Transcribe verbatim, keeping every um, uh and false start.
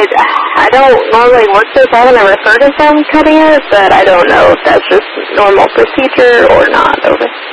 I don't normally work this. I haven't ever heard of them cutting it, but I don't know if that's just normal procedure or not. Over.